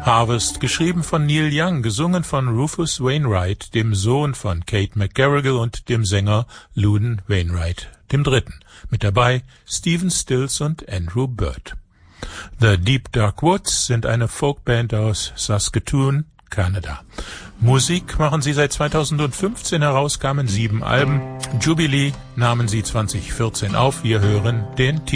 Harvest, geschrieben von Neil Young, gesungen von Rufus Wainwright, dem Sohn von Kate McGarrigle und dem Sänger Loudon Wainwright III. Mit dabei Stephen Stills und Andrew Bird. The Deep Dark Woods sind eine Folkband aus Saskatoon, Kanada. Musik machen sie seit 2015 heraus, kamen 7 Alben. Jubilee nahmen sie 2014 auf. Wir hören den